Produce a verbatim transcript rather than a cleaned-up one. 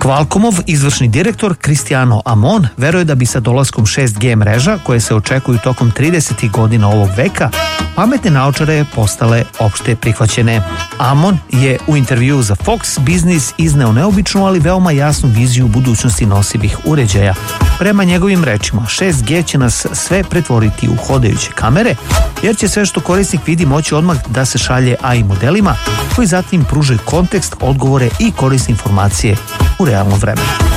Qualcommov izvršni direktor Cristiano Amon veruje da bi sa dolaskom šest G mreža, koje se očekuju tokom tridesetih godina ovog veka, pametne naočare postale opšte prihvaćene. Amon je u intervjuu za Fox Business izneo neobičnu, ali veoma jasnu viziju budućnosti nosivih uređaja. Prema njegovim rečima, šest G će nas sve pretvoriti u hodajuće kamere, jer će sve što korisnik vidi moći odmah da se šalje A I modelima, koji zatim pružaju kontekst, odgovore i korisne informacije u realnom vremenu.